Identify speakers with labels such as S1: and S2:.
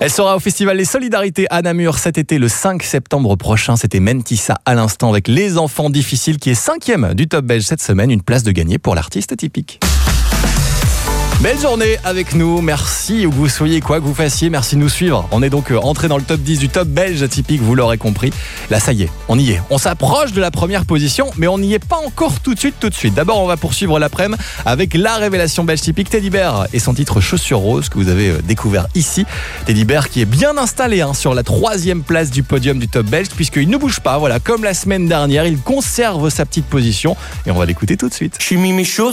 S1: Elle sera au Festival Les Solidarités à Namur cet été, le 5 septembre prochain. C'était Mentissa à l'instant avec Les Enfants Difficiles qui est 5e du top belge cette semaine. Une place de gagner pour l'artiste typique. Belle journée avec nous, merci où que vous soyez, quoi que vous fassiez, merci de nous suivre. On est donc entré dans le top 10 du top belge typique, vous l'aurez compris. Là ça y est, on y est. On s'approche de la première position, mais on n'y est pas encore tout de suite. D'abord on va poursuivre l'après-midi avec la révélation belge typique, Teddy Bear et son titre Chaussures Roses que vous avez découvert ici. Teddy Bear qui est bien installé sur la 3e place du podium du top belge puisqu'il ne bouge pas, voilà, comme la semaine dernière, il conserve sa petite position et on va l'écouter tout de suite.
S2: J'ai mis mes choses